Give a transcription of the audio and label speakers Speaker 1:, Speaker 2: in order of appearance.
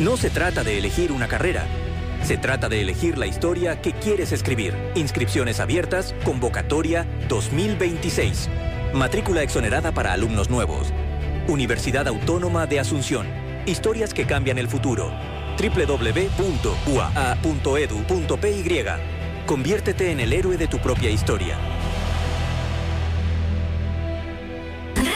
Speaker 1: No se trata de elegir una carrera. Se trata de elegir la historia que quieres escribir. Inscripciones abiertas, convocatoria 2026. Matrícula exonerada para alumnos nuevos. Universidad Autónoma de Asunción. Historias que cambian el futuro. www.uaa.edu.py. Conviértete en el héroe de tu propia historia.